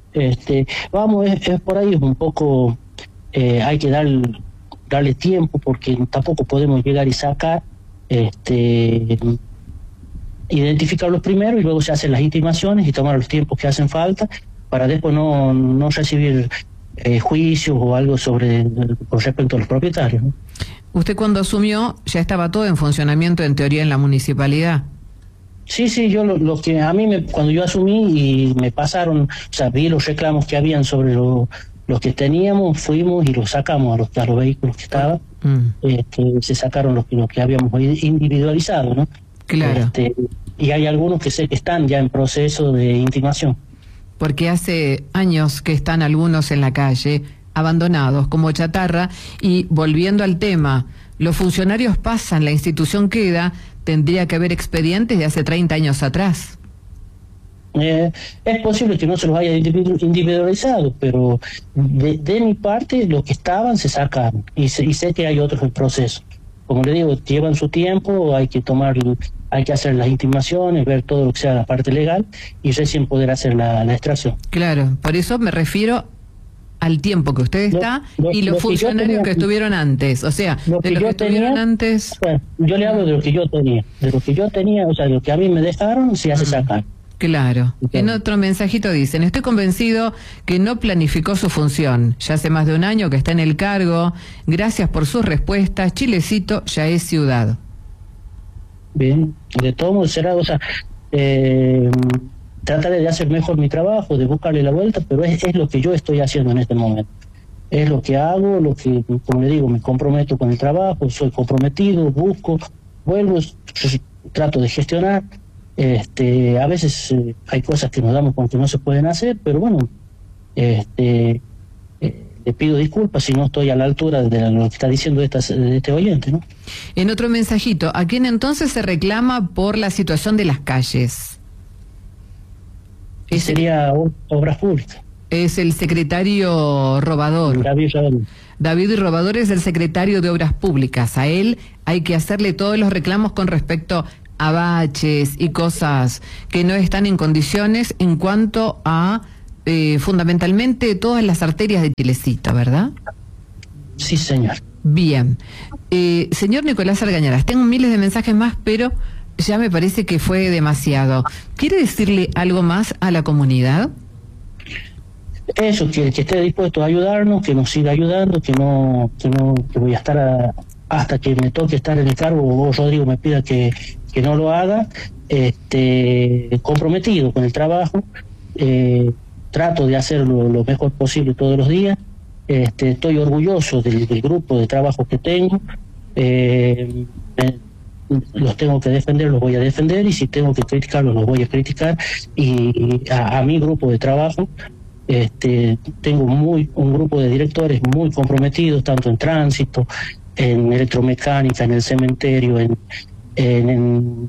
Por ahí un poco, hay que darle tiempo, porque tampoco podemos llegar y sacar, identificarlos primero y luego se hacen las intimaciones y tomar los tiempos que hacen falta para después no recibir juicios o algo con respecto a los propietarios, ¿no? ¿Usted cuando asumió ya estaba todo en funcionamiento en teoría en la municipalidad? Sí, yo lo que a mí cuando yo asumí y me pasaron, o sea, vi los reclamos que habían sobre los que teníamos, fuimos y los sacamos a los vehículos que estaban, se sacaron los que habíamos individualizado, ¿no? Claro. Y hay algunos que sé que están ya en proceso de intimación. Porque hace años que están algunos en la calle, abandonados como chatarra, y volviendo al tema, los funcionarios pasan, la institución queda, tendría que haber expedientes de hace 30 años atrás. Es posible que no se los haya individualizado, pero de mi parte, los que estaban se sacaron, y sé que hay otros en proceso. Como le digo, llevan su tiempo, hay que hacer las intimaciones, ver todo lo que sea la parte legal, y recién poder hacer la extracción. Claro, por eso me refiero al tiempo que usted está y los funcionarios que estuvieron antes, o sea, de los que estuvieron antes. Bueno, yo le hablo de lo que yo tenía, o sea, de lo que a mí me dejaron, se hace sacar. Claro. En otro mensajito dicen, estoy convencido que no planificó su función, ya hace más de un año que está en el cargo, gracias por sus respuestas, Chilecito ya es ciudad. Bien, de todo modo será, o sea, trataré de hacer mejor mi trabajo, de buscarle la vuelta, pero es lo que yo estoy haciendo en este momento. Es lo que hago, como le digo, me comprometo con el trabajo, soy comprometido, busco, vuelvo, trato de gestionar. A veces hay cosas que nos damos con que no se pueden hacer, pero bueno, le pido disculpas si no estoy a la altura de lo que está diciendo de este oyente, ¿no? En otro mensajito, ¿a quién entonces se reclama por la situación de las calles? Sería Obras Públicas. Es el secretario Robador. David Robador es el secretario de Obras Públicas. A él hay que hacerle todos los reclamos con respecto a baches y cosas que no están en condiciones en cuanto a fundamentalmente todas las arterias de Chilecito, ¿verdad? Sí, señor. Bien. Señor Nicolás Argañarás, tengo miles de mensajes más, pero ya me parece que fue demasiado. ¿Quiere decirle algo más a la comunidad? Eso, que esté dispuesto a ayudarnos, que nos siga ayudando, que voy a estar hasta que me toque estar en el cargo o Rodrigo me pida que no lo haga, comprometido con el trabajo, trato de hacerlo lo mejor posible todos los días, estoy orgulloso del grupo de trabajo que tengo, los tengo que defender, los voy a defender, y si tengo que criticarlos, los voy a criticar, y a mi grupo de trabajo, tengo un grupo de directores muy comprometidos, tanto en tránsito, en electromecánica, en el cementerio, no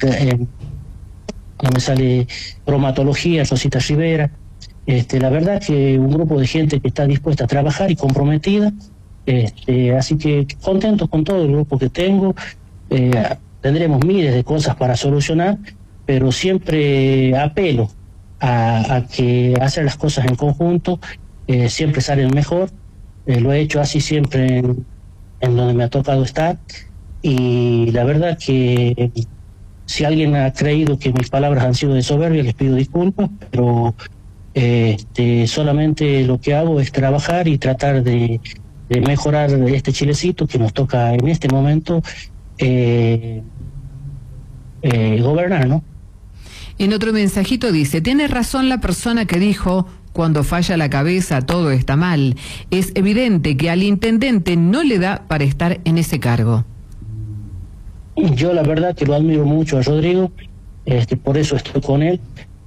me sale bromatología, Rosita Rivera. La verdad que un grupo de gente que está dispuesta a trabajar y comprometida, así que contento con todo el grupo que tengo. Tendremos miles de cosas para solucionar, pero siempre apelo a que hacer las cosas en conjunto siempre salen mejor. Lo he hecho así siempre en donde me ha tocado estar, y la verdad que si alguien ha creído que mis palabras han sido de soberbia, les pido disculpas, pero solamente lo que hago es trabajar y tratar de mejorar este Chilecito que nos toca en este momento gobernar, ¿no? En otro mensajito dice, tiene razón la persona que dijo, cuando falla la cabeza todo está mal. Es evidente que al intendente no le da para estar en ese cargo. Yo la verdad que lo admiro mucho a Rodrigo, por eso estoy con él.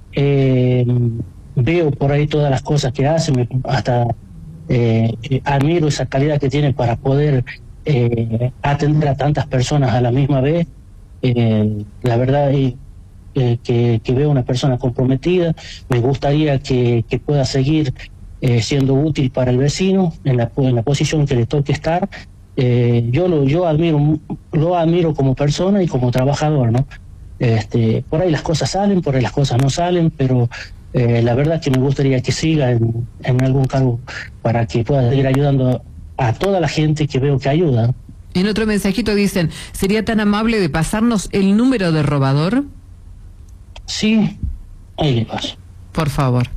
Veo por ahí todas las cosas que hace, hasta admiro esa calidad que tiene para poder atender a tantas personas a la misma vez. La verdad que veo una persona comprometida. Me gustaría que pueda seguir siendo útil para el vecino en la posición que le toque estar. Yo lo admiro como persona y como trabajador, ¿no? Por ahí las cosas salen, por ahí las cosas no salen, pero la verdad que me gustaría que siga en algún cargo para que pueda seguir ayudando a toda la gente que veo que ayuda. En otro mensajito dicen, ¿sería tan amable de pasarnos el número de Robador? Sí, ahí le paso. Por favor.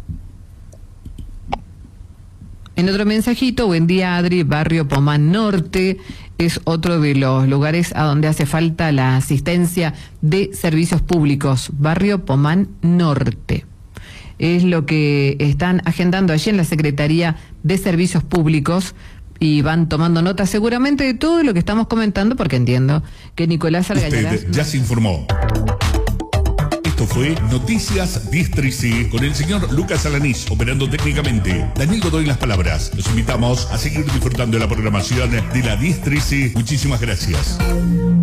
En otro mensajito, buen día Adri, barrio Pomán Norte es otro de los lugares a donde hace falta la asistencia de servicios públicos, barrio Pomán Norte. Es lo que están agendando allí en la Secretaría de Servicios Públicos y van tomando nota seguramente de todo lo que estamos comentando, porque entiendo que Nicolás Argañarás... Usted ya se informó. Esto fue Noticias Districi con el señor Lucas Alanís operando técnicamente. Daniel Godoy en las palabras. Los invitamos a seguir disfrutando de la programación de la Districi. Muchísimas gracias.